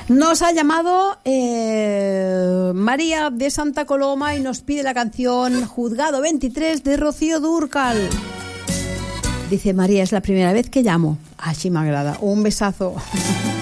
Nos ha llamado María de Santa Coloma y nos pide la canción Juzgado 23 de Rocío Dúrcal. Dice María, es la primera vez que llamo. Així m'agrada. Un besazo.